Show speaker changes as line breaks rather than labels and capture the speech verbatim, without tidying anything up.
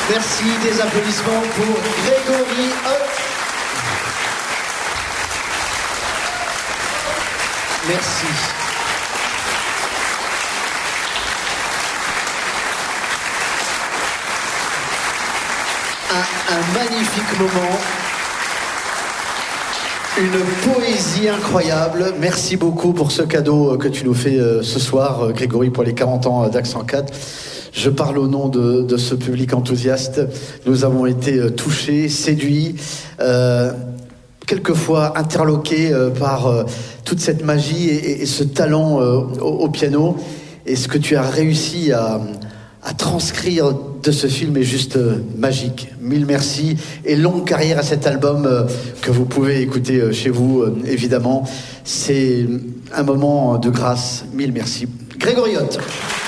Merci, des applaudissements pour Grégory Hott. Merci. Un, un magnifique moment. Une poésie incroyable. Merci beaucoup pour ce cadeau que tu nous fais ce soir, Grégory, pour les quarante ans d'Accent quatre. Je parle au nom de, de ce public enthousiaste. Nous avons été touchés, séduits, euh, quelquefois interloqués euh, par euh, toute cette magie et, et ce talent euh, au, au piano. Et ce que tu as réussi à, à transcrire de ce film est juste euh, magique. Mille merci et longue carrière à cet album euh, que vous pouvez écouter euh, chez vous, euh, évidemment. C'est un moment de grâce. Mille merci. Grégory Hott.